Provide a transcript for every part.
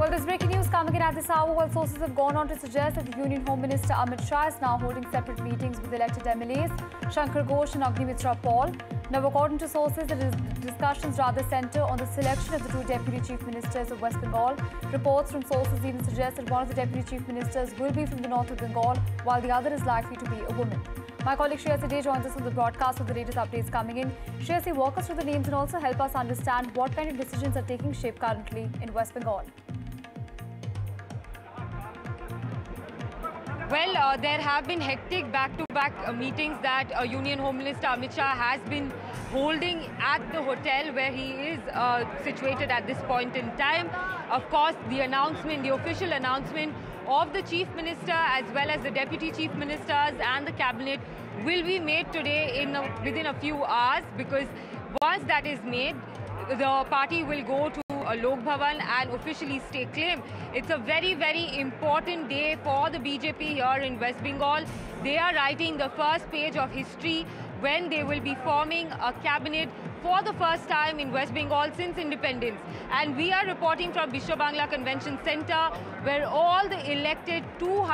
Well, there's breaking news coming in at this hour. Well, sources have gone on to suggest that the Union Home Minister Amit Shah is now holding separate meetings with elected MLAs Shankar Ghosh and Agnimitra Paul. Now, according to sources, the discussions rather centre on the selection of the two Deputy Chief Ministers of West Bengal. Reports from sources even suggest that one of the Deputy Chief Ministers will be from the north of Bengal, while the other is likely to be a woman. My colleague Shreyasi Day joins us on the broadcast with the latest updates coming in. Shreyasi, walk us through the names and also help us understand what kind of decisions are taking shape currently in West Bengal. Well, there have been hectic back-to-back meetings that Union Home Minister Amit Shah has been holding at the hotel where he is situated at this point in time. Of course, the official announcement of the Chief Minister as well as the Deputy Chief Ministers and the Cabinet will be made today within a few hours, because once that is made, the party will go to Lok Bhavan and officially stake claim. It's a very, very important day for the BJP here in West Bengal. They are writing the first page of history when they will be forming a cabinet for the first time in West Bengal since independence. And we are reporting from Vishwa Bangla Convention Center, where all the elected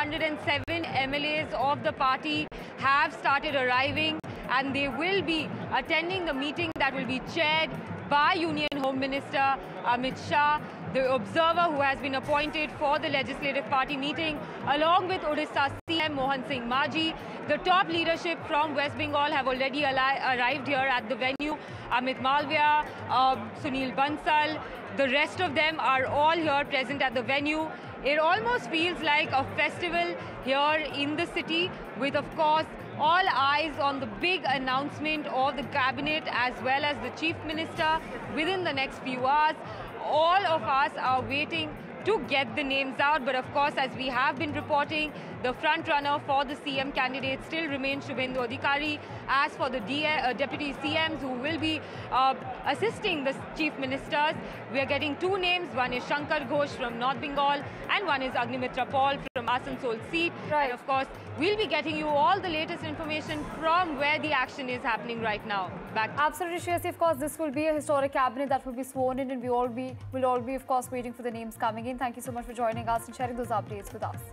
207 MLAs of the party have started arriving, and they will be attending the meeting that will be chaired by Union Home Minister Amit Shah, the observer who has been appointed for the Legislative Party meeting, along with Odisha CM Mohan Singh Maji. The top leadership from West Bengal have already arrived here at the venue. Amit Malviya, Sunil Bansal, the rest of them are all here present at the venue. It almost feels like a festival here in the city, with, of course, all eyes on the big announcement of the cabinet as well as the chief minister within the next few hours. All of us are waiting to get the names out, but of course, as we have been reporting, the front runner for the CM candidate still remains Shubhendu Adhikari. As for the deputy CMs who will be assisting the chief ministers, we are getting two names. One is Shankar Ghosh from North Bengal and one is Agnimitra Paul from Asansol seat. Right. And of course, we'll be getting you all the latest information from where the action is happening right now. Back to Absolutely, Shreyasi. Of course, this will be a historic cabinet that will be sworn in, and we'll all be, of course, waiting for the names coming in. Thank you so much for joining us and sharing those updates with us.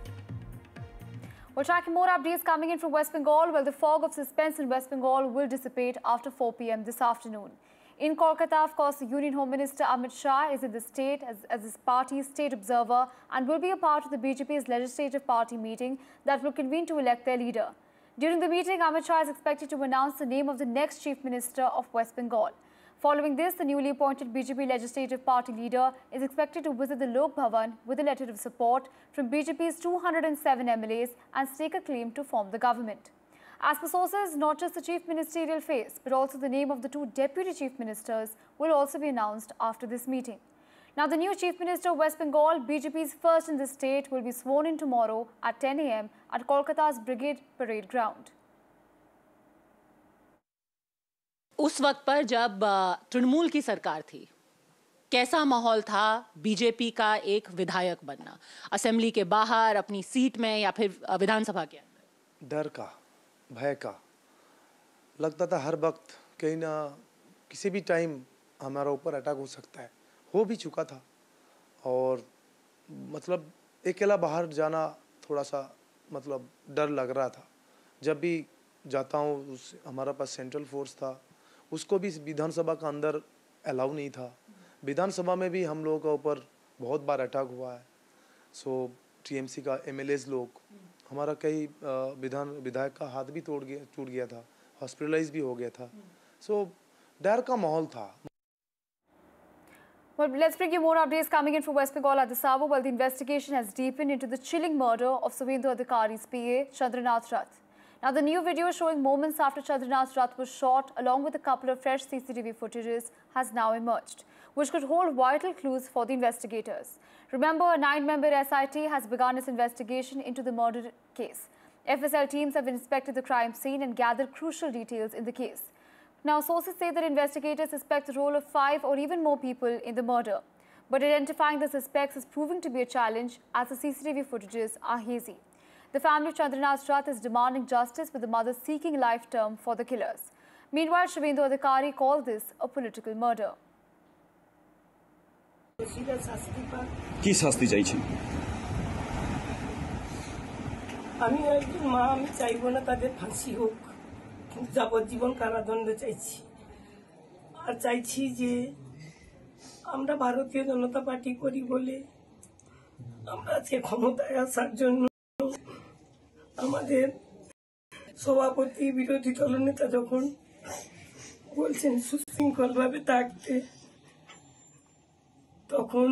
We're tracking more updates coming in from West Bengal. Well, the fog of suspense in West Bengal will dissipate after 4 p.m. this afternoon. In Kolkata, of course, the Union Home Minister Amit Shah is in the state as his party's state observer and will be a part of the BJP's legislative party meeting that will convene to elect their leader. During the meeting, Amit Shah is expected to announce the name of the next Chief Minister of West Bengal. Following this, the newly appointed BJP Legislative Party leader is expected to visit the Lok Bhavan with a letter of support from BJP's 207 MLAs and stake a claim to form the government. As per sources, not just the chief ministerial face, but also the name of the two deputy chief ministers will also be announced after this meeting. Now, the new Chief Minister of West Bengal, BJP's first in the state, will be sworn in tomorrow at 10 a.m. at Kolkata's Brigade Parade Ground. उस वक्त पर जब तृणमूल की सरकार थी, कैसा माहौल था बीजेपी का एक विधायक बनना, असेंबली के बाहर, अपनी सीट में या फिर विधानसभा के अंदर? डर का, भय का लगता था हर वक्त कहीं ना किसी भी टाइम हमारा ऊपर अटैक हो सकता है, हो भी चुका था। और मतलब अकेला बाहर जाना थोड़ा सा मतलब डर लग रहा था। जब भी जाता हूँ हमारा पास सेंट्रल फोर्स था, उसको भी विधानसभा का अंदर अलाउ नहीं था। विधानसभा में भी हम लोगों का ऊपर बहुत बार अटैक हुआ है। सो टीएमसी का एमएलएज लोग, हमारा कई विधायक का हाथ भी टूट गया था, हॉस्पिटलाइज भी हो गया था। सो डर का माहौल था। Well, let's bring you more updates coming in from West Bengal at this hour. Well, the investigation has deepened into the chilling murder of Shubhendu Adhikari's PA, Chandranath Rath. Now, the new video showing moments after Chandranath Rath was shot, along with a couple of fresh CCTV footages, has now emerged, which could hold vital clues for the investigators. Remember, a 9-member SIT has begun its investigation into the murder case. FSL teams have inspected the crime scene and gathered crucial details in the case. Now, sources say that investigators suspect the role of 5 or even more people in the murder. But identifying the suspects is proving to be a challenge as the CCTV footages are hazy. The family of Chandranath Rath is demanding justice, with the mother seeking life term for the killers. Meanwhile, Shubhendu Adhikari called this a political murder. কি শাস্তি চাইছেন? আমি একজন মা, আমি চাইবো না তাদের ফাঁসি হোক, কিন্তু যাবজ্জীবন কারাদণ্ড চাইছি। আর চাইছি যে আমরা ভারতীয় জনতা পার্টি করি বলে আমরা আজকে ক্ষমতায় আসার জন্য আমাদের সভাপতি বিরোধী দলনেতা যখন বলছেন সুশৃঙ্খল ভাবে থাকতে, তখন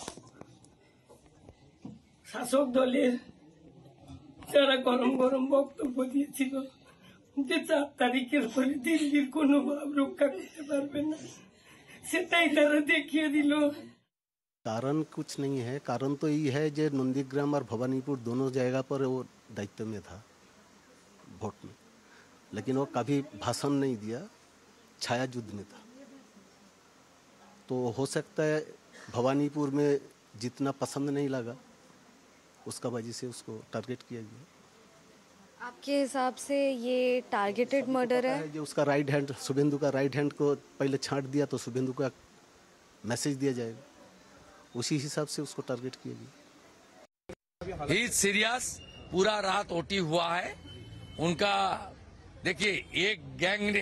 শাসক দলের যারা গরম গরম বক্তব্য দিয়েছিল যে 4 তারিখের পরে দিল্লির কোনো ভাব রক্ষা করতে পারবে না, সেটাই তারা দেখিয়ে দিল। कारण कुछ नहीं है, कारण तो यही है जो नंदीग्राम और भवानीपुर दोनों जगह पर वो दायित्व में था वोट में, लेकिन वो कभी भाषण नहीं दिया, छाया युद्ध में था। तो हो सकता है भवानीपुर में जितना पसंद नहीं लगा, उसका वजह से उसको टारगेट किया गया। आपके हिसाब से ये टारगेटेड मर्डर है? जो उसका राइट हैंड, शुभेंदु का राइट हैंड को पहले छांट दिया तो शुभेंदु का मैसेज दिया जाएगा, उसी हिसाब से उसको टारगेट किया गया। ही सीरियस, पूरा रात ओटी हुआ है उनका। देखिए, एक गैंग ने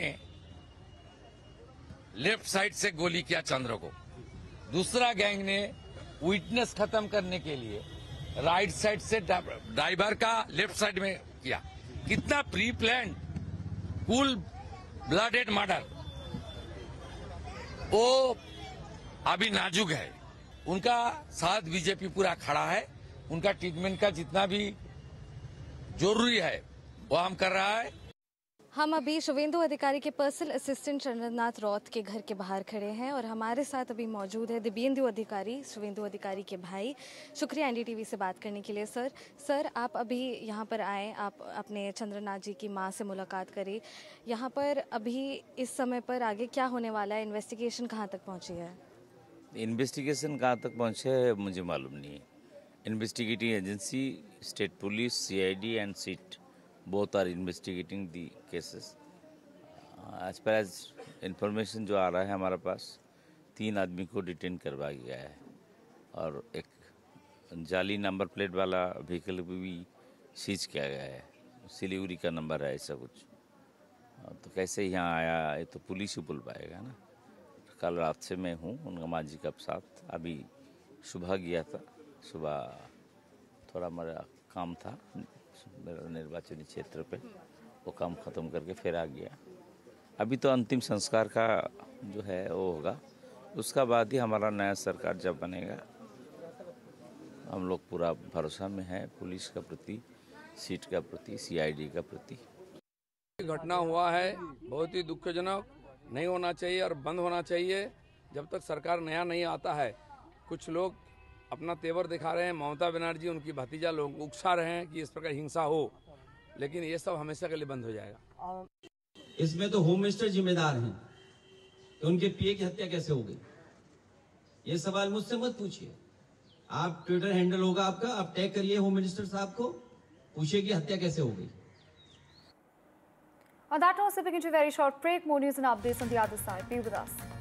लेफ्ट साइड से गोली किया चंद्र को, दूसरा गैंग ने विटनेस खत्म करने के लिए राइट साइड से ड्राइवर का लेफ्ट साइड में किया। कितना pre plan cool blooded murder, वो अभी नाजुक है। उनका साथ बीजेपी पूरा खड़ा है, उनका ट्रीटमेंट का जितना भी जरूरी है वो हम कर रहा है। हम अभी शुभेंदु अधिकारी के पर्सनल असिस्टेंट चंद्रनाथ रौत के घर के बाहर खड़े हैं और हमारे साथ अभी मौजूद है दिव्येंदु अधिकारी, शुभेंदु अधिकारी के भाई। शुक्रिया एनडीटीवी से बात करने के लिए सर आप अभी यहाँ पर आए, आप अपने चंद्रनाथ जी की मां से मुलाकात करी। यहाँ पर अभी इस समय पर आगे क्या होने वाला है? इन्वेस्टिगेशन कहाँ तक पहुँची है? इन्वेस्टिगेशन कहाँ तक पहुँचे है मुझे मालूम नहीं है। Investigating agency, state police, CID and seat both are investigating the cases. As far as information जो आ रहा है हमारे पास, 3 आदमी को डिटेन करवाया गया है और एक जाली नंबर प्लेट वाला व्हीकल भी सीज किया गया है, सिलीगुड़ी का नंबर है ऐसा कुछ। तो कैसे यहाँ आया ये तो पुलिस ही बोल पाएगा ना। कल रात से मैं हूँ उनका माजी के साथ, अभी सुबह गया था, सुबह थोड़ा मेरा काम था मेरा निर्वाचनी क्षेत्र पे, वो काम ख़त्म करके फिर आ गया। अभी तो अंतिम संस्कार का जो है वो होगा, उसका बाद ही हमारा नया सरकार जब बनेगा। हम लोग पूरा भरोसा में है पुलिस का प्रति, सीट का प्रति, सीआईडी का प्रति। घटना हुआ है बहुत ही दुखजनक, नहीं होना चाहिए और बंद होना चाहिए। जब तक सरकार नया नहीं आता है, कुछ लोग अपना तेवर दिखा रहे हैं। ममता बनर्जी उनकी भतीजा लोग उकसा रहे हैं कि इस प्रकार हिंसा हो, लेकिन ये सब हमेशा के लिए बंद हो जाएगा। इसमें तो होम मिनिस्टर जिम्मेदार हैं कि उनके पीए की हत्या कैसे हो गई। ये सवाल मुझसे मत पूछिए, आप ट्विटर हैंडल होगा आपका, आप टैग करिए होम मिनिस्टर साहब को, पूछिए कि हत्या कैसे हो गई। On that note, sipping into a very short break, more news and updates on the other side. Be with us.